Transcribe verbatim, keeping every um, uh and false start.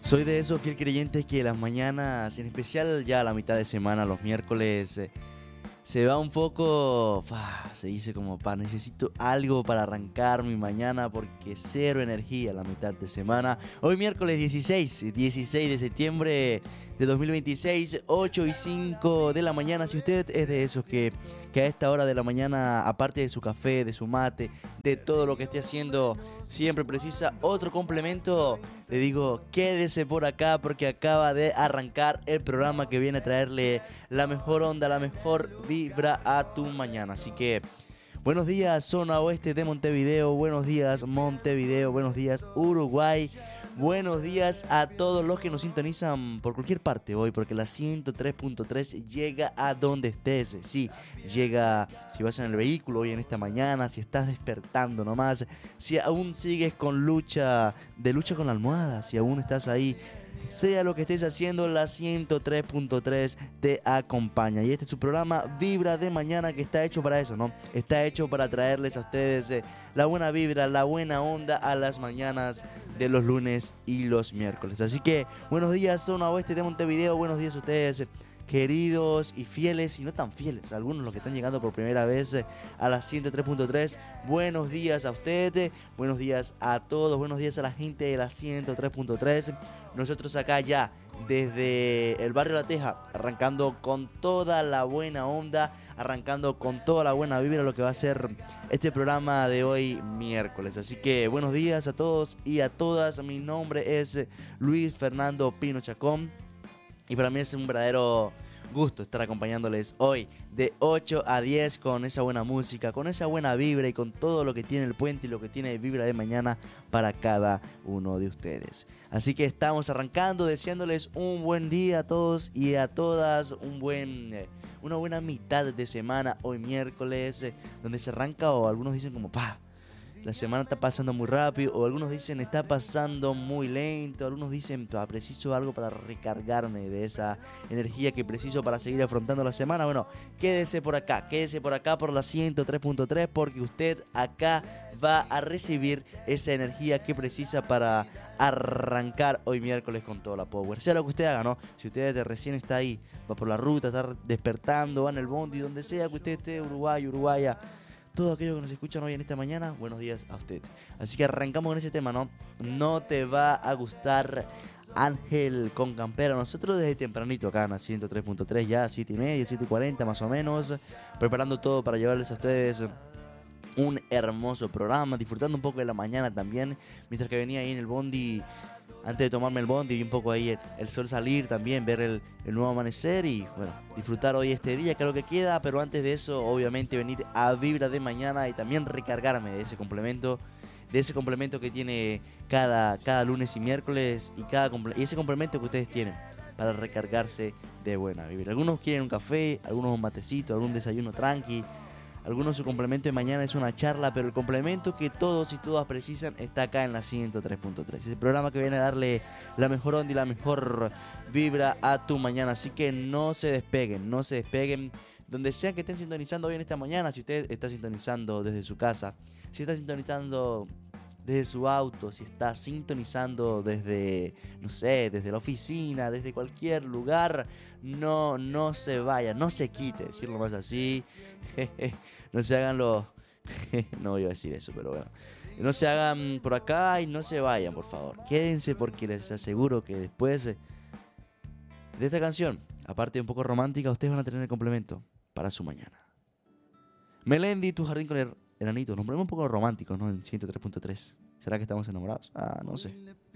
Soy de esos fiel creyentes que las mañanas, en especial ya a la mitad de semana, los miércoles, eh, se va un poco, fa, se dice como, pa, necesito algo para arrancar mi mañana porque cero energía a la mitad de semana. Hoy miércoles dieciséis, dieciséis de septiembre de dos mil veintiséis, ocho y cinco de la mañana. Si usted es de esos que, que a esta hora de la mañana, aparte de su café, de su mate, de todo lo que esté haciendo, siempre precisa otro complemento, le digo, quédese por acá porque acaba de arrancar el programa que viene a traerle la mejor onda, la mejor vibra a tu mañana. Así que buenos días, zona oeste de Montevideo, buenos días Montevideo, buenos días Uruguay, buenos días a todos los que nos sintonizan por cualquier parte hoy, porque la ciento tres punto tres llega a donde estés. Sí, llega si vas en el vehículo hoy en esta mañana, si estás despertando nomás, si aún sigues con lucha, de lucha con la almohada, si aún estás ahí. Sea lo que estés haciendo, la ciento tres punto tres te acompaña. Y este es su programa Vibra de Mañana, que está hecho para eso, ¿no? Está hecho para traerles a ustedes eh, la buena vibra, la buena onda a las mañanas de los lunes y los miércoles. Así que buenos días, zona oeste de Montevideo. Buenos días a ustedes, eh, queridos y fieles y no tan fieles, algunos los que están llegando por primera vez eh, a la ciento tres punto tres. Buenos días a ustedes, buenos días a todos, buenos días a la gente de la ciento tres punto tres. Nosotros acá ya desde el barrio La Teja, arrancando con toda la buena onda, arrancando con toda la buena vibra lo que va a ser este programa de hoy miércoles. Así que buenos días a todos y a todas. Mi nombre es Luis Fernando Pino Chacón y para mí es un verdadero gusto estar acompañándoles hoy de ocho a diez con esa buena música, con esa buena vibra y con todo lo que tiene el puente y lo que tiene Vibra de Mañana para cada uno de ustedes. Así que estamos arrancando deseándoles un buen día a todos y a todas, un buen, eh, una buena mitad de semana hoy miércoles, eh, donde se arranca, o algunos dicen como pa, la semana está pasando muy rápido, o algunos dicen está pasando muy lento, algunos dicen preciso algo para recargarme de esa energía que preciso para seguir afrontando la semana. Bueno, quédese por acá, quédese por acá por la ciento tres punto tres porque usted acá va a recibir esa energía que precisa para arrancar hoy miércoles con toda la power. Sea lo que usted haga, ¿no? Si usted de recién está ahí, va por la ruta, está despertando, va en el bondi, donde sea que usted esté, Uruguay, Uruguaya, todo aquello que nos escuchan hoy en esta mañana, buenos días a usted. Así que arrancamos con ese tema, ¿no? No te va a gustar Ángel con Campera. Nosotros desde tempranito acá en la ciento tres punto tres, ya siete y media, siete y cuarenta más o menos, preparando todo para llevarles a ustedes un hermoso programa, disfrutando un poco de la mañana también, mientras que venía ahí en el bondi, antes de tomarme el bondi, y un poco ahí el, el sol salir también, ver el, el nuevo amanecer y bueno, disfrutar hoy este día, creo que queda, pero antes de eso, obviamente venir a Vibra de Mañana y también recargarme de ese complemento, de ese complemento que tiene cada, cada lunes y miércoles y, cada, y ese complemento que ustedes tienen para recargarse de buena vibra. Algunos quieren un café, algunos un matecito, algún desayuno tranqui. Algunos su complemento de mañana es una charla, pero el complemento que todos y todas precisan está acá en la ciento tres punto tres. Es el programa que viene a darle la mejor onda y la mejor vibra a tu mañana. Así que no se despeguen, no se despeguen. Donde sea que estén sintonizando hoy en esta mañana, si usted está sintonizando desde su casa, si está sintonizando desde su auto, si está sintonizando desde, no sé, desde la oficina, desde cualquier lugar, no, no se vaya, no se quite, decirlo más así, no se hagan los, no voy a decir eso, pero bueno, no se hagan por acá y no se vayan, por favor, quédense porque les aseguro que después de esta canción, aparte de un poco romántica, ustedes van a tener el complemento para su mañana. Melendi, Tu Jardín con el Enanito, nos ponemos un poco románticos, ¿no? En ciento tres punto tres. ¿Será que estamos enamorados? Ah, no sé.